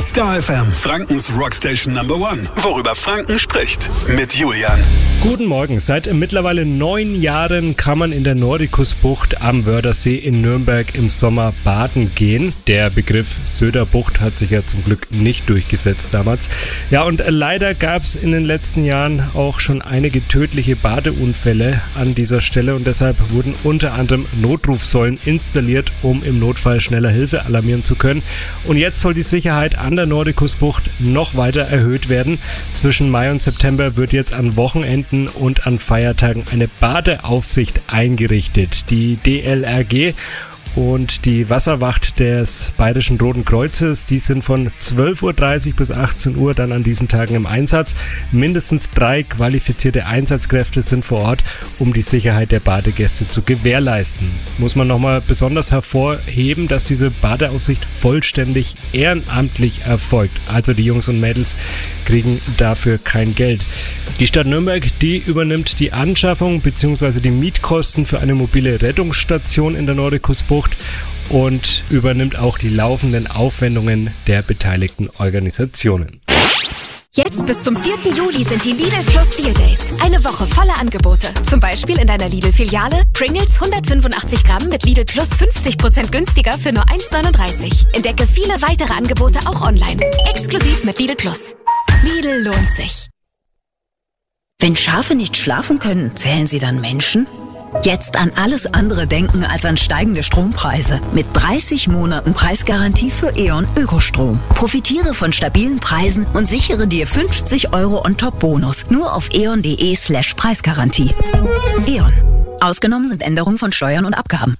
Star FM, Frankens Rockstation Number One. Worüber Franken spricht. Mit Julian. Guten Morgen. Seit mittlerweile 9 Jahren kann man in der Nordicus-Bucht am Wörthersee in Nürnberg im Sommer baden gehen. Der Begriff Söderbucht hat sich ja zum Glück nicht durchgesetzt damals. Ja, und leider gab es in den letzten Jahren auch schon einige tödliche Badeunfälle an dieser Stelle und deshalb wurden unter anderem Notrufsäulen installiert, um im Notfall schneller Hilfe alarmieren zu können. Und jetzt soll die Sicherheit an der Nordicus-Bucht noch weiter erhöht werden. Zwischen Mai und September wird jetzt an Wochenenden und an Feiertagen eine Badeaufsicht eingerichtet. Die DLRG und die Wasserwacht des Bayerischen Roten Kreuzes, die sind von 12.30 Uhr bis 18 Uhr dann an diesen Tagen im Einsatz. Mindestens 3 qualifizierte Einsatzkräfte sind vor Ort, um die Sicherheit der Badegäste zu gewährleisten. Muss man nochmal besonders hervorheben, dass diese Badeaufsicht vollständig ehrenamtlich erfolgt. Also die Jungs und Mädels kriegen dafür kein Geld. Die Stadt Nürnberg, die übernimmt die Anschaffung bzw. die Mietkosten für eine mobile Rettungsstation in der Nordicus-Bucht und übernimmt auch die laufenden Aufwendungen der beteiligten Organisationen. Jetzt bis zum 4. Juli sind die Lidl Plus Deal Days. Eine Woche voller Angebote. Zum Beispiel in deiner Lidl-Filiale Pringles 185 Gramm mit Lidl Plus 50% günstiger für nur 1,39. Entdecke viele weitere Angebote auch online. Exklusiv mit Lidl Plus. Lidl lohnt sich. Wenn Schafe nicht schlafen können, zählen sie dann Menschen? Jetzt an alles andere denken als an steigende Strompreise. Mit 30 Monaten Preisgarantie für E.ON Ökostrom. Profitiere von stabilen Preisen und sichere dir 50 € on top Bonus. Nur auf eon.de/Preisgarantie. E.ON. Ausgenommen sind Änderungen von Steuern und Abgaben.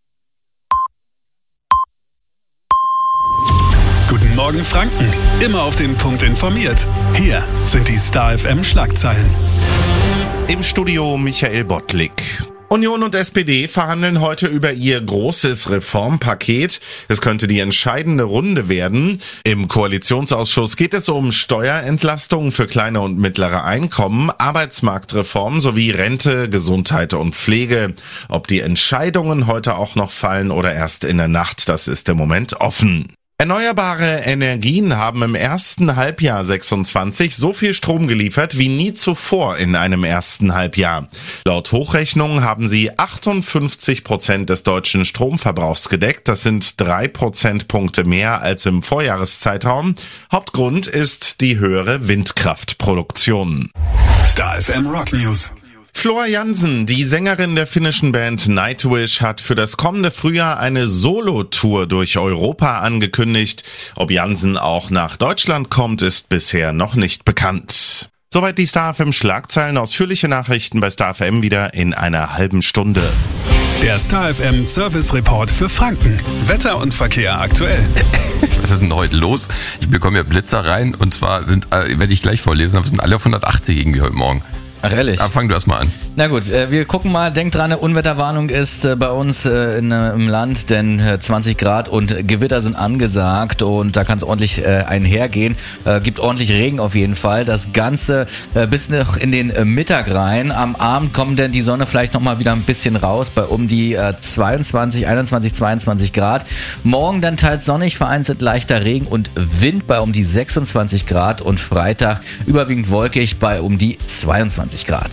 Guten Morgen Franken. Immer auf den Punkt informiert. Hier sind die Star FM Schlagzeilen. Im Studio Michael Bottlik. Union und SPD verhandeln heute über ihr großes Reformpaket. Es könnte die entscheidende Runde werden. Im Koalitionsausschuss geht es um Steuerentlastungen für kleine und mittlere Einkommen, Arbeitsmarktreform sowie Rente, Gesundheit und Pflege. Ob die Entscheidungen heute auch noch fallen oder erst in der Nacht, das ist im Moment offen. Erneuerbare Energien haben im ersten Halbjahr 26 so viel Strom geliefert wie nie zuvor in einem ersten Halbjahr. Laut Hochrechnungen haben sie 58% des deutschen Stromverbrauchs gedeckt. Das sind 3 Prozentpunkte mehr als im Vorjahreszeitraum. Hauptgrund ist die höhere Windkraftproduktion. Star FM Rock News. Floor Jansen, die Sängerin der finnischen Band Nightwish, hat für das kommende Frühjahr eine Solo-Tour durch Europa angekündigt. Ob Jansen auch nach Deutschland kommt, ist bisher noch nicht bekannt. Soweit die Star FM Schlagzeilen. Ausführliche Nachrichten bei Star FM wieder in einer halben Stunde. Der Star FM Service Report für Franken. Wetter und Verkehr aktuell. Was ist denn heute los? Ich bekomme ja Blitzer rein und zwar werde ich gleich vorlesen, aber sind alle auf 180 irgendwie heute Morgen. Ach, ehrlich? Aber fang du erst mal an. Na gut, wir gucken mal. Denkt dran, eine Unwetterwarnung ist bei uns im Land, denn 20 Grad und Gewitter sind angesagt und da kann es ordentlich einhergehen. Gibt ordentlich Regen auf jeden Fall. Das Ganze bis noch in den Mittag rein. Am Abend kommt dann die Sonne vielleicht nochmal wieder ein bisschen raus bei um die 22, 21, 22 Grad. Morgen dann teils sonnig, vereinzelt leichter Regen und Wind bei um die 26 Grad und Freitag überwiegend wolkig bei um die 22 Grad.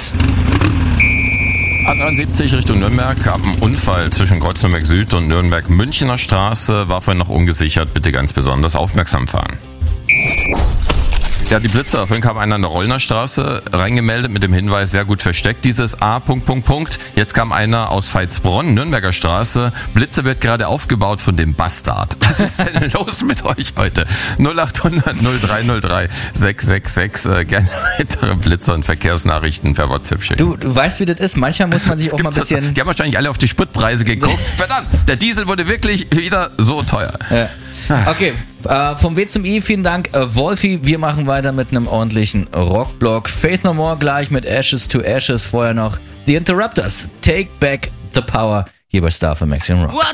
A73 Richtung Nürnberg gab einen Unfall zwischen Kreuz-Nürnberg Süd und Nürnberg-Münchener Straße. War vorhin noch ungesichert, bitte ganz besonders aufmerksam fahren. Ja, die Blitzer. Vorhin kam einer an der Rollner Straße reingemeldet mit dem Hinweis, sehr gut versteckt, dieses A. Jetzt kam einer aus Veitsbronn, Nürnberger Straße. Blitze wird gerade aufgebaut von dem Bastard. Was ist denn los mit euch heute? 0800 0303 666. Gerne weitere Blitzer und Verkehrsnachrichten per WhatsApp schicken. Du weißt, wie das ist. Manchmal muss man sich auch mal ein bisschen... Die haben wahrscheinlich alle auf die Spritpreise geguckt. Verdammt, der Diesel wurde wirklich wieder so teuer. Ja. Okay, vom W zum I, vielen Dank, Wolfi. Wir machen weiter mit einem ordentlichen Rockblock. Faith No More gleich mit Ashes to Ashes. Vorher noch The Interrupters. Take Back the Power hier bei Star für Maximum Rock.